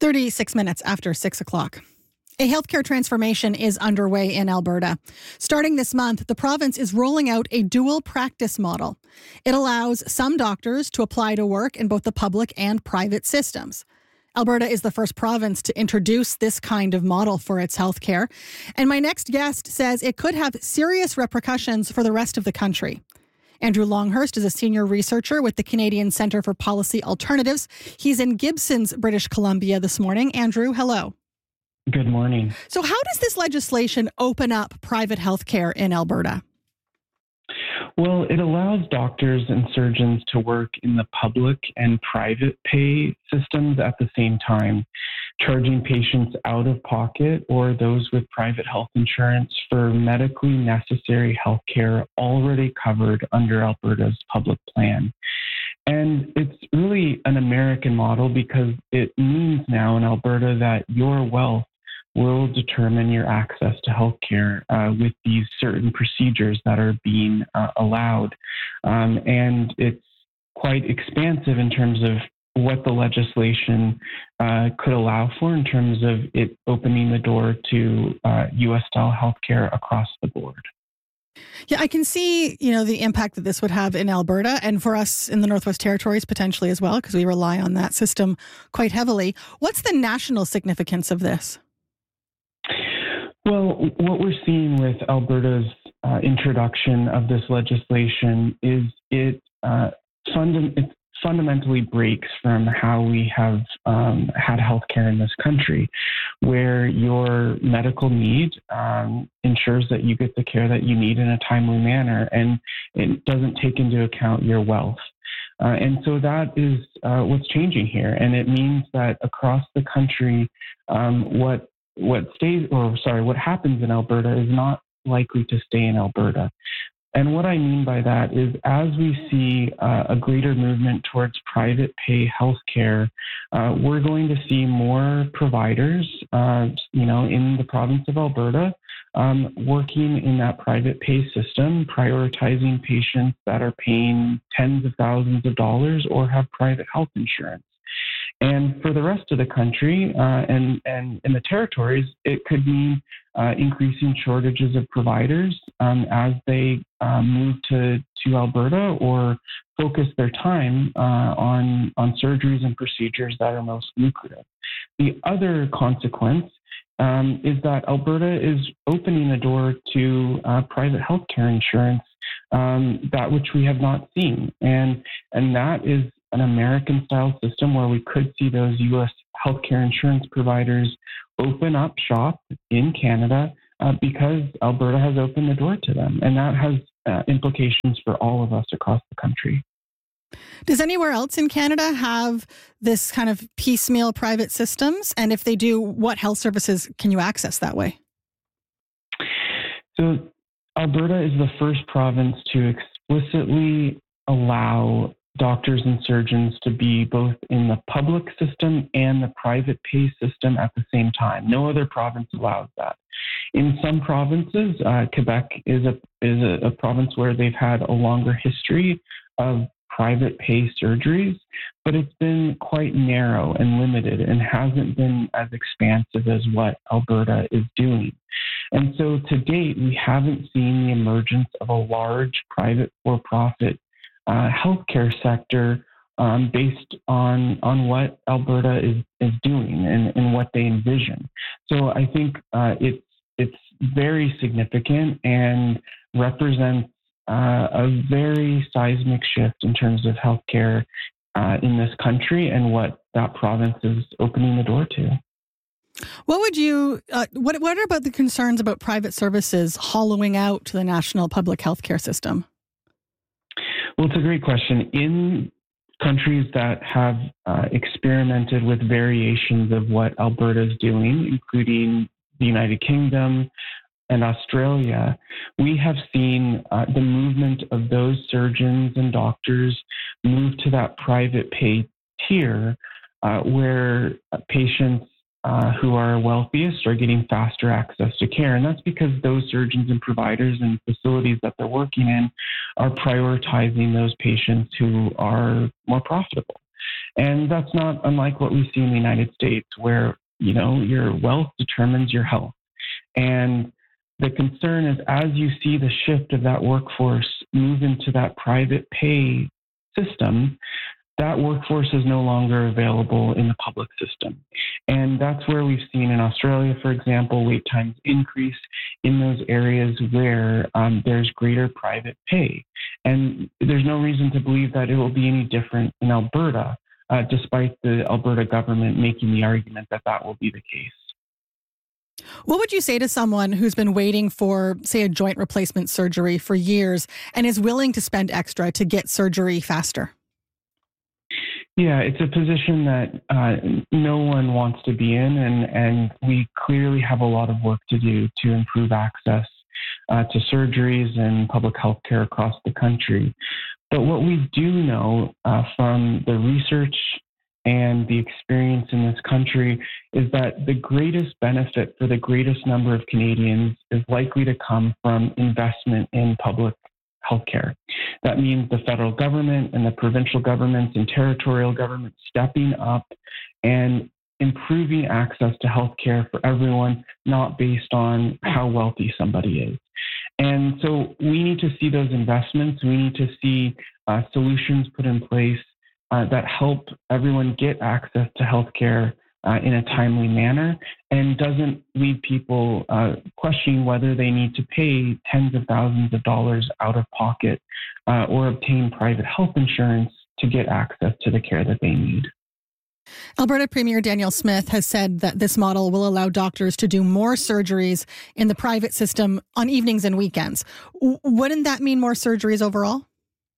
36 minutes after 6 o'clock. A healthcare transformation is underway in Alberta. Starting this month, the province is rolling out a dual practice model. It allows some doctors to apply to work in both the public and private systems. Alberta is the first province to introduce this kind of model for its healthcare. And my next guest says it could have serious repercussions for the rest of the country. Andrew Longhurst is a senior researcher with the Canadian Centre for Policy Alternatives. He's in Gibsons, British Columbia this morning. Andrew, hello. Good morning. So how does this legislation open up private healthcare in Alberta? Well, it allows doctors and surgeons to work in the public and private pay systems at the same time, charging patients out of pocket or those with private health insurance for medically necessary health care already covered under Alberta's public plan. And it's really an American model because it means now in Alberta that your wealth will determine your access to healthcare with these certain procedures that are being allowed. And it's quite expansive in terms of what the legislation could allow for in terms of it opening the door to U.S.-style healthcare across the board. Yeah, I can see, the impact that this would have in Alberta and for us in the Northwest Territories potentially as well, because we rely on that system quite heavily. What's the national significance of this? Well, what we're seeing with Alberta's introduction of this legislation is it fundamentally breaks from how we have had healthcare in this country, where your medical need ensures that you get the care that you need in a timely manner, and it doesn't take into account your wealth. And so that is what's changing here, and it means that across the country, what happens in Alberta is not likely to stay in Alberta. And what I mean by that is as we see a greater movement towards private pay healthcare, we're going to see more providers, in the province of Alberta, working in that private pay system, prioritizing patients that are paying tens of thousands of dollars or have private health insurance. And for the rest of the country and in the territories, it could mean increasing shortages of providers as they move to Alberta or focus their time on surgeries and procedures that are most lucrative. The other consequence is that Alberta is opening the door to private healthcare insurance, that which we have not seen. And that is an American-style system where we could see those U.S. healthcare insurance providers open up shop in Canada because Alberta has opened the door to them. And that has implications for all of us across the country. Does anywhere else in Canada have this kind of piecemeal private systems? And if they do, what health services can you access that way? So Alberta is the first province to explicitly allow doctors and surgeons to be both in the public system and the private pay system at the same time. No other province allows that. In some provinces, Quebec is a province where they've had a longer history of private pay surgeries, but it's been quite narrow and limited and hasn't been as expansive as what Alberta is doing. And so to date, we haven't seen the emergence of a large private for-profit healthcare sector based on what Alberta is doing and what they envision. So I think it's very significant and represents a very seismic shift in terms of healthcare in this country and what that province is opening the door to. What would you? What are about the concerns about private services hollowing out the national public healthcare system? Well, it's a great question. In countries that have experimented with variations of what Alberta is doing, including the United Kingdom and Australia, we have seen the movement of those surgeons and doctors move to that private pay tier where patients who are wealthiest are getting faster access to care. And that's because those surgeons and providers and facilities that they're working in are prioritizing those patients who are more profitable. And that's not unlike what we see in the United States, where, your wealth determines your health. And the concern is, as you see the shift of that workforce move into that private pay system, that workforce is no longer available in the public system. And that's where we've seen in Australia, for example, wait times increase in those areas where there's greater private pay. And there's no reason to believe that it will be any different in Alberta, despite the Alberta government making the argument that that will be the case. What would you say to someone who's been waiting for, say, a joint replacement surgery for years and is willing to spend extra to get surgery faster? Yeah, it's a position that no one wants to be in, and we clearly have a lot of work to do to improve access to surgeries and public health care across the country. But what we do know from the research and the experience in this country is that the greatest benefit for the greatest number of Canadians is likely to come from investment in public healthcare. That means the federal government and the provincial governments and territorial governments stepping up and improving access to healthcare for everyone, not based on how wealthy somebody is. And so we need to see those investments. We need to see solutions put in place that help everyone get access to healthcare in a timely manner and doesn't leave people questioning whether they need to pay tens of thousands of dollars out of pocket or obtain private health insurance to get access to the care that they need. Alberta Premier Danielle Smith has said that this model will allow doctors to do more surgeries in the private system on evenings and weekends. Wouldn't that mean more surgeries overall?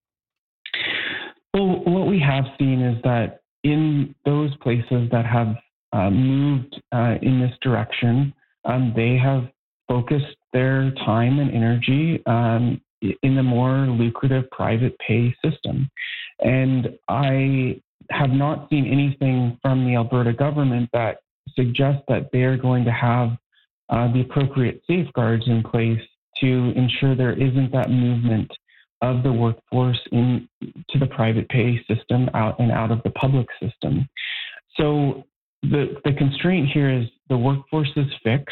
Well, what we have seen is that in those places that have moved in this direction, they have focused their time and energy in the more lucrative private pay system. And I have not seen anything from the Alberta government that suggests that they're going to have the appropriate safeguards in place to ensure there isn't that movement of the workforce to the private pay system out of the public system. So the constraint here is the workforce is fixed.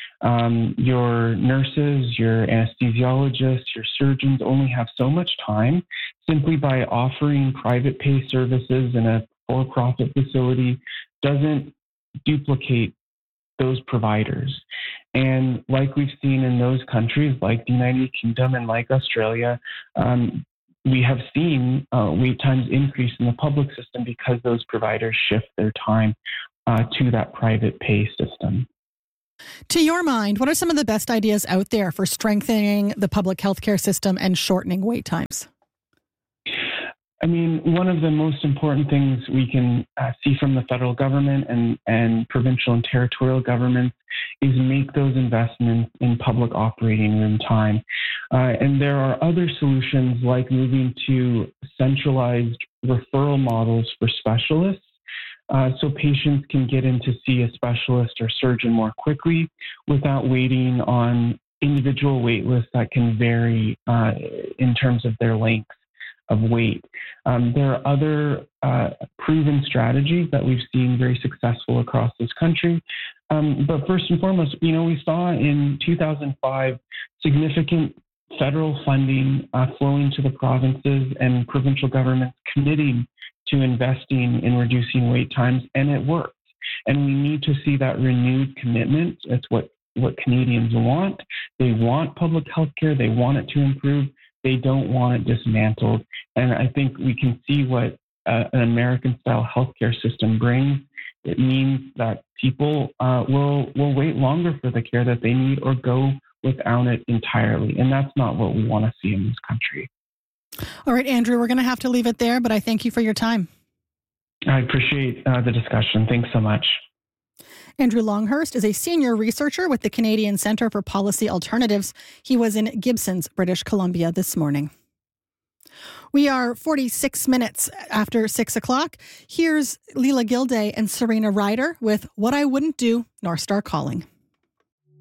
Your nurses, your anesthesiologists, your surgeons only have so much time. Simply by offering private pay services in a for-profit facility doesn't duplicate those providers. And like we've seen in those countries, like the United Kingdom and like Australia, we have seen wait times increase in the public system because those providers shift their time to that private pay system. To your mind, what are some of the best ideas out there for strengthening the public healthcare system and shortening wait times? I mean, one of the most important things we can see from the federal government and provincial and territorial governments is make those investments in public operating room time. And there are other solutions like moving to centralized referral models for specialists. So patients can get in to see a specialist or surgeon more quickly without waiting on individual wait lists that can vary in terms of their length of wait. There are other proven strategies that we've seen very successful across this country. But first and foremost, we saw in 2005 significant federal funding flowing to the provinces and provincial governments committing to investing in reducing wait times, and it worked. And we need to see that renewed commitment. That's what Canadians want. They want public health care. They want it to improve. They don't want it dismantled. And I think we can see what an American-style healthcare system brings. It means that people will wait longer for the care that they need or go without it entirely. And that's not what we want to see in this country. All right, Andrew, we're going to have to leave it there, but I thank you for your time. I appreciate the discussion. Thanks so much. Andrew Longhurst is a senior researcher with the Canadian Centre for Policy Alternatives. He was in Gibsons, British Columbia this morning. We are 46 minutes after 6 o'clock. Here's Leela Gilday and Serena Ryder with What I Wouldn't Do, North Star Calling.